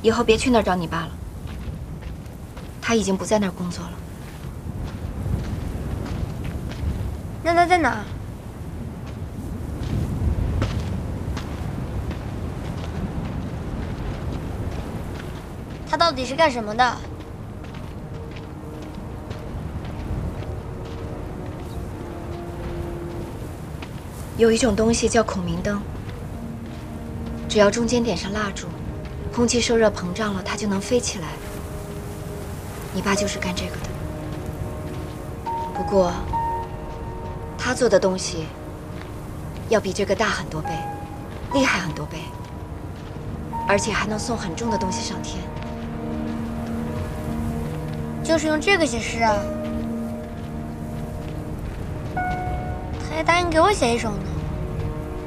以后别去那儿找你爸了，他已经不在那儿工作了。 那他在哪儿？他到底是干什么的？ 有一种东西叫孔明灯，只要中间点上蜡烛，空气受热膨胀了，它就能飞起来。你爸就是干这个的。不过，他做的东西要比这个大很多倍，厉害很多倍，而且还能送很重的东西上天。 就是用这个写诗啊？他还答应给我写一首呢。